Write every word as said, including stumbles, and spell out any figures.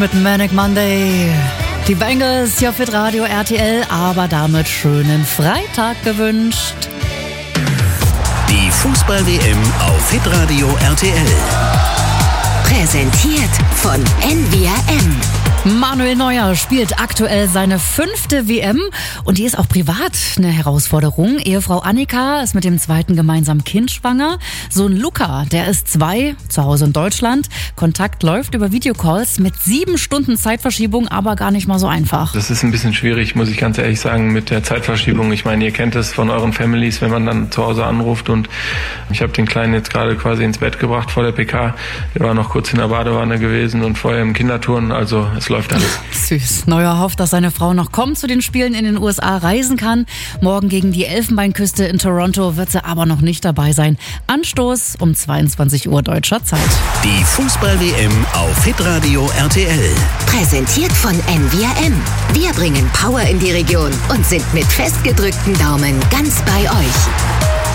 Mit Manic Monday. Die Bengals hier auf Hitradio R T L, aber damit schönen Freitag gewünscht. Die Fußball-W M auf Hitradio R T L. Präsentiert von N V R M. Manuel Neuer spielt aktuell seine fünfte W M und die ist auch privat eine Herausforderung. Ehefrau Annika ist mit dem zweiten gemeinsamen Kind schwanger. Sohn Luca, der ist zwei, zu Hause in Deutschland. Kontakt läuft über Videocalls mit sieben Stunden Zeitverschiebung, aber gar nicht mal so einfach. Das ist ein bisschen schwierig, muss ich ganz ehrlich sagen, mit der Zeitverschiebung. Ich meine, ihr kennt es von euren Families, wenn man dann zu Hause anruft, und ich habe den Kleinen jetzt gerade quasi ins Bett gebracht vor der P K. Der war noch kurz in der Badewanne gewesen und vorher im Kinderturnen, also es läuft alles. Süß. Neuer hofft, dass seine Frau noch kommt zu den Spielen in den U S A reisen kann. Morgen gegen die Elfenbeinküste in Toronto wird sie aber noch nicht dabei sein. Anstoß um zweiundzwanzig Uhr deutscher Zeit. Die Fußball-W M auf Hitradio R T L. Präsentiert von N V R M. Wir bringen Power in die Region und sind mit festgedrückten Daumen ganz bei euch.